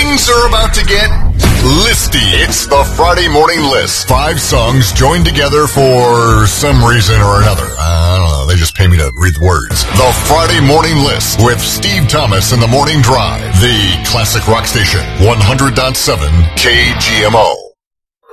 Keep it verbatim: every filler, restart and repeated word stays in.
Things are about to get listy. It's the Friday Morning List. Five songs joined together for some reason or another. I don't know. They just pay me to read the words. The Friday Morning List with Steve Thomas in the Morning Drive. The classic rock station, one hundred point seven K G M O.